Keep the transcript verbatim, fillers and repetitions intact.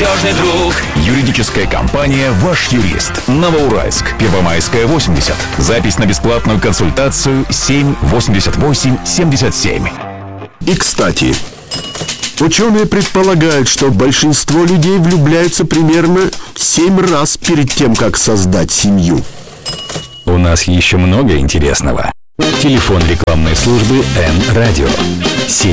надежный друг. Юридическая компания «Ваш юрист». Новоуральск. Первомайская, восемьдесят. Запись на бесплатную консультацию семь восемьдесят восемь семьдесят семь. И, кстати, ученые предполагают, что большинство людей влюбляются примерно семь раз перед тем, как создать семью. У нас еще много интересного. Телефон рекламной службы М-Радио.